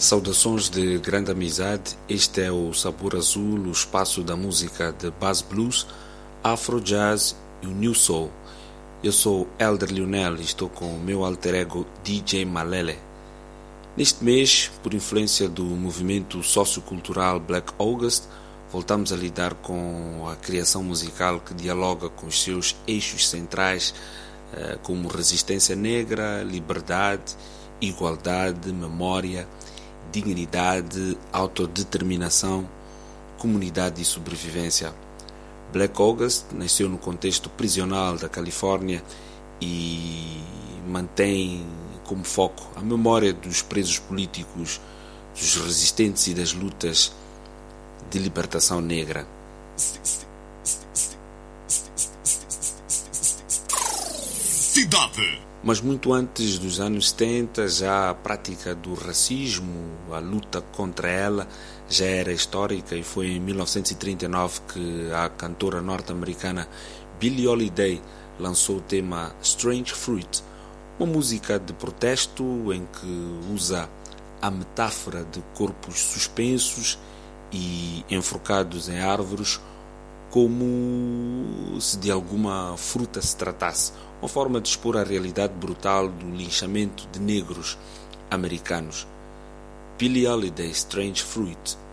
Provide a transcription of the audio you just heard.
Saudações de grande amizade, este é o Sabor Azul, o espaço da música de Bass Blues, Afro Jazz e o New Soul. Eu sou Elder Lionel e estou com o meu alter ego DJ Malele. Neste mês, por influência do movimento sociocultural Black August, voltamos a lidar com a criação musical que dialoga com os seus eixos centrais, como resistência negra, liberdade, igualdade, memória, dignidade, autodeterminação, comunidade e sobrevivência. Black August nasceu no contexto prisional da Califórnia e mantém como foco a memória dos presos políticos, dos resistentes e das lutas de libertação negra. Cidade. Mas muito antes dos anos 70, já a prática do racismo, a luta contra ela, já era histórica, e foi em 1939 que a cantora norte-americana Billie Holiday lançou o tema Strange Fruit, uma música de protesto em que usa a metáfora de corpos suspensos e enforcados em árvores como se de alguma fruta se tratasse, uma forma de expor a realidade brutal do linchamento de negros americanos. Billie Holiday, Strange Fruit,